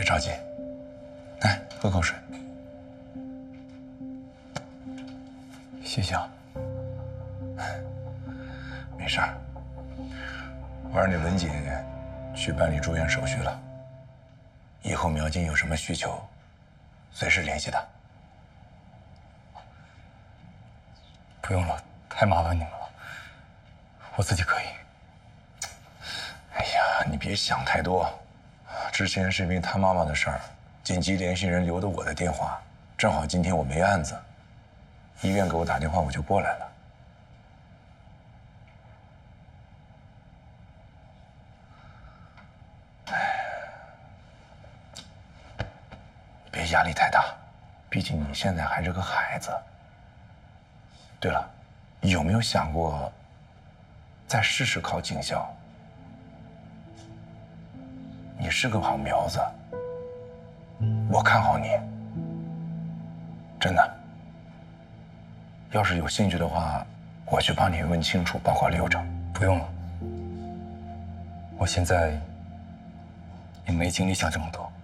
别着急，来喝口水。谢谢啊。没事儿，我让你文姐去办理住院手续了。以后苗金有什么需求，随时联系她。不用了，太麻烦你们了，我自己可以。哎呀，你别想太多。之前是因为他妈妈的事儿，紧急联系人留的我的电话，正好今天我没案子，医院给我打电话，我就过来了。别压力太大，毕竟你现在还是个孩子。对了，有没有想过再试试考警校？你是个好苗子，我看好你，真的。要是有兴趣的话，我去帮你问清楚，包括流程。不用了，我现在也没精力想这么多。